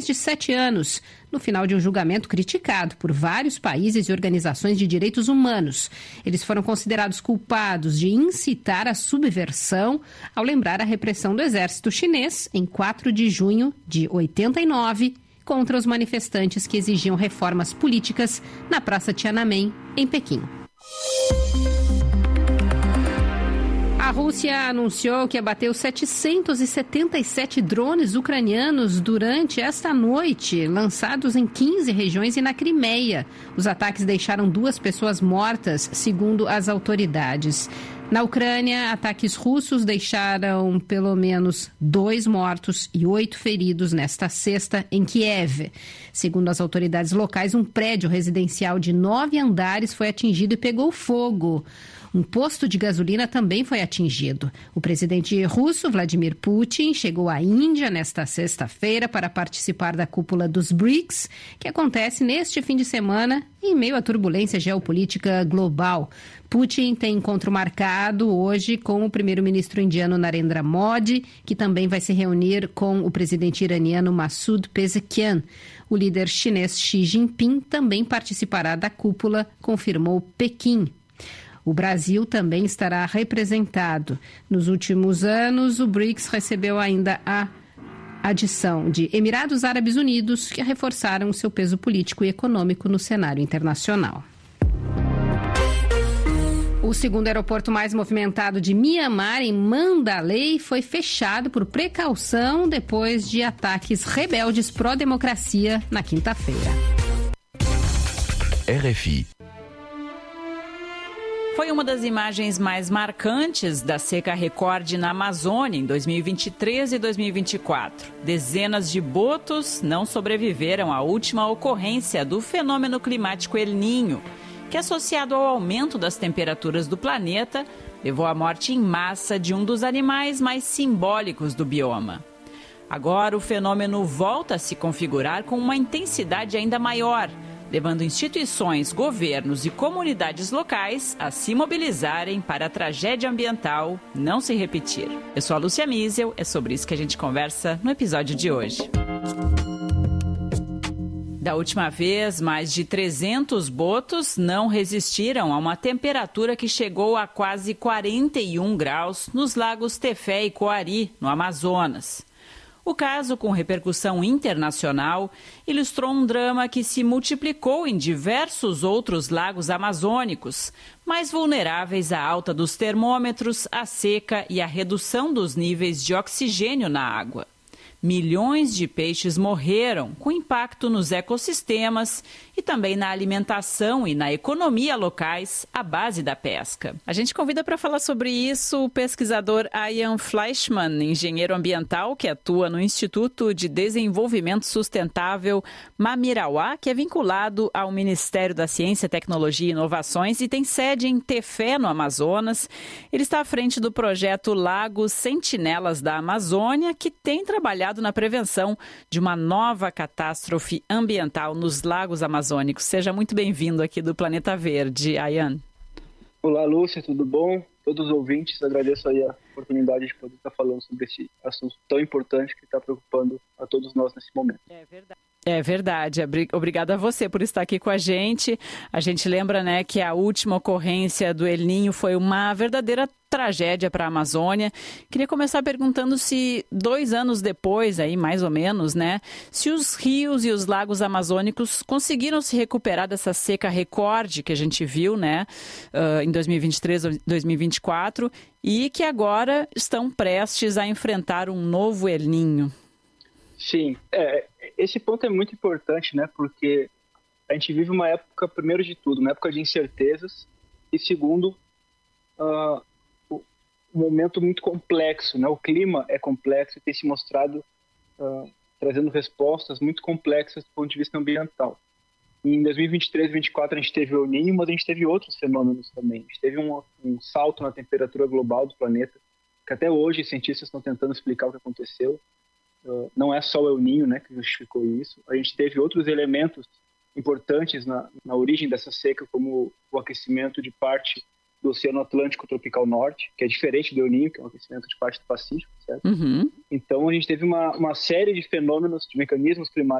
de 7 anos, no final de um julgamento criticado por vários países e organizações de direitos humanos. Eles foram considerados culpados de incitar a subversão ao lembrar a repressão do exército chinês em 4 de junho de 89 contra os manifestantes que exigiam reformas políticas na Praça Tiananmen, em Pequim. A Rússia anunciou que abateu 777 drones ucranianos durante esta noite, lançados em 15 regiões e na Crimeia. Os ataques deixaram 2 pessoas mortas, segundo as autoridades. Na Ucrânia, ataques russos deixaram pelo menos 2 mortos e 8 feridos nesta sexta em Kiev. Segundo as autoridades locais, um prédio residencial de 9 andares foi atingido e pegou fogo. Um posto de gasolina também foi atingido. O presidente russo, Vladimir Putin, chegou à Índia nesta sexta-feira para participar da cúpula dos BRICS, que acontece neste fim de semana em meio à turbulência geopolítica global. Putin tem encontro marcado hoje com o primeiro-ministro indiano Narendra Modi, que também vai se reunir com o presidente iraniano Massoud Pezeshkian. O líder chinês Xi Jinping também participará da cúpula, confirmou Pequim. O Brasil também estará representado. Nos últimos anos, o BRICS recebeu ainda a adição de Emirados Árabes Unidos, que reforçaram seu peso político e econômico no cenário internacional. O segundo aeroporto mais movimentado de Mianmar, em Mandalay, foi fechado por precaução depois de ataques rebeldes pró-democracia na quinta-feira. RFI. Foi uma das imagens mais marcantes da seca recorde na Amazônia em 2023 e 2024. Dezenas de botos não sobreviveram à última ocorrência do fenômeno climático El Niño, que, associado ao aumento das temperaturas do planeta, levou à morte em massa de um dos animais mais simbólicos do bioma. Agora o fenômeno volta a se configurar com uma intensidade ainda maior, levando instituições, governos e comunidades locais a se mobilizarem para a tragédia ambiental não se repetir. Eu sou a Lúcia Miesel, é sobre isso que a gente conversa no episódio de hoje. Da última vez, mais de 300 botos não resistiram a uma temperatura que chegou a quase 41 graus nos lagos Tefé e Coari, no Amazonas. O caso, com repercussão internacional, ilustrou um drama que se multiplicou em diversos outros lagos amazônicos, mais vulneráveis à alta dos termômetros, à seca e à redução dos níveis de oxigênio na água. Milhões de peixes morreram, com impacto nos ecossistemas e também na alimentação e na economia locais, à base da pesca. A gente convida para falar sobre isso o pesquisador Ian Fleischmann, engenheiro ambiental que atua no Instituto de Desenvolvimento Sustentável Mamirauá, que é vinculado ao Ministério da Ciência, Tecnologia e Inovações e tem sede em Tefé, no Amazonas. Ele está à frente do projeto Lagos Sentinelas da Amazônia, que tem trabalhado na prevenção de uma nova catástrofe ambiental nos lagos amazônicos. Seja muito bem-vindo aqui do Planeta Verde, Ian. Olá, Lúcia, tudo bom? Todos os ouvintes, agradeço aí a oportunidade de poder estar falando sobre esse assunto tão importante que está preocupando a todos nós nesse momento. É verdade. Obrigada a você por estar aqui com a gente. A gente lembra, né, que a última ocorrência do El Niño foi uma verdadeira tragédia para a Amazônia. Queria começar perguntando se 2 anos depois, aí mais ou menos, né, se os rios e os lagos amazônicos conseguiram se recuperar dessa seca recorde que a gente viu, né, em 2023 ou 2024 e que agora estão prestes a enfrentar um novo El Niño. Sim, esse ponto é muito importante, né, porque a gente vive uma época, primeiro de tudo, uma época de incertezas e segundo, um momento muito complexo, né? O clima é complexo e tem se mostrado trazendo respostas muito complexas do ponto de vista ambiental. E em 2023 e 2024 a gente teve o El Niño, mas a gente teve outros fenômenos também. A gente teve um salto na temperatura global do planeta, que até hoje cientistas estão tentando explicar o que aconteceu. Não é só o El Niño, né, que justificou isso. A gente teve outros elementos importantes na origem dessa seca, como o aquecimento de parte do Oceano Atlântico Tropical Norte, que é diferente do El Niño, que é um aquecimento de parte do Pacífico, certo? Então a gente teve uma série de fenômenos, de mecanismos climáticos